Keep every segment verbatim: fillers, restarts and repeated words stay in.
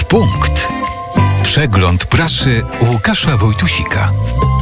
punkt. Przegląd prasy Łukasza Wojtusika.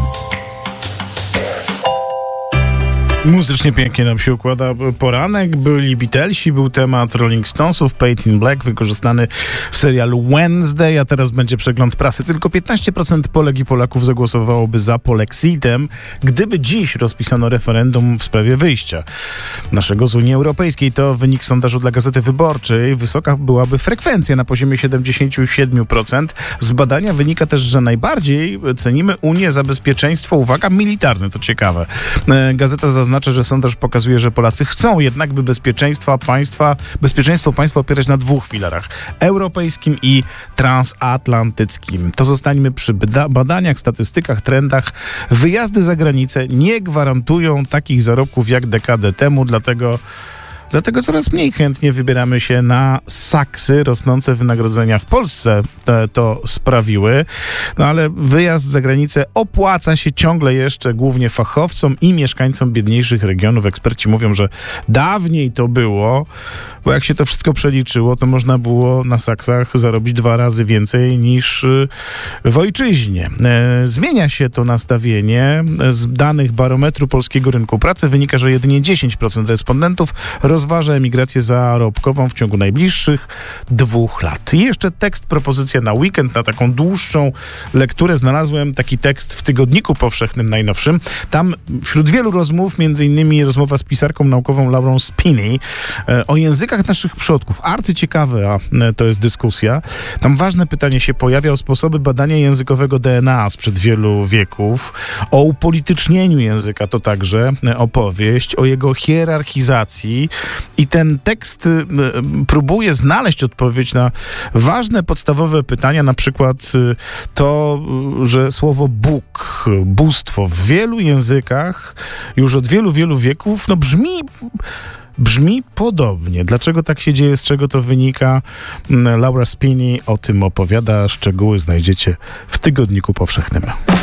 Muzycznie pięknie nam się układa poranek. Byli Beatlesi, był temat Rolling Stonesów, Paint in Black, wykorzystany w serialu Wednesday, a teraz będzie przegląd prasy. Tylko piętnaście procent Polek i Polaków zagłosowałoby za polexitem, gdyby dziś rozpisano referendum w sprawie wyjścia naszego z Unii Europejskiej. To wynik sondażu dla Gazety Wyborczej. Wysoka byłaby frekwencja na poziomie siedemdziesiąt siedem procent. Z badania wynika też, że najbardziej cenimy Unię za bezpieczeństwo, uwaga, militarne. To ciekawe. Gazeta zaznacza, że sondaż pokazuje, że Polacy chcą jednak, by bezpieczeństwa państwa, bezpieczeństwo państwa opierać na dwóch filarach: europejskim i transatlantyckim. To zostańmy przy bada- badaniach, statystykach, trendach. Wyjazdy za granicę nie gwarantują takich zarobków jak dekadę temu, dlatego Dlatego coraz mniej chętnie wybieramy się na saksy. Rosnące wynagrodzenia w Polsce te, to sprawiły. No ale wyjazd za granicę opłaca się ciągle jeszcze głównie fachowcom i mieszkańcom biedniejszych regionów. Eksperci mówią, że dawniej to było, bo jak się to wszystko przeliczyło, to można było na saksach zarobić dwa razy więcej niż w ojczyźnie. Zmienia się to nastawienie. Z danych barometru polskiego rynku pracy wynika, że jedynie dziesięć procent respondentów rozważa emigrację zarobkową w ciągu najbliższych dwóch lat. I jeszcze tekst, propozycja na weekend, na taką dłuższą lekturę. Znalazłem taki tekst w Tygodniku Powszechnym najnowszym. Tam wśród wielu rozmów, między innymi rozmowa z pisarką naukową Laurą Spinney o językach naszych przodków. Arcyciekawa to jest dyskusja. Tam ważne pytanie się pojawia o sposoby badania językowego D N A sprzed wielu wieków. O upolitycznieniu języka to także opowieść, o jego hierarchizacji. I ten tekst y, próbuje znaleźć odpowiedź na ważne, podstawowe pytania, na przykład y, to, y, że słowo Bóg, bóstwo w wielu językach już od wielu, wielu wieków no brzmi... Brzmi podobnie. Dlaczego tak się dzieje? Z czego to wynika? Laura Spinney o tym opowiada. Szczegóły znajdziecie w Tygodniku Powszechnym.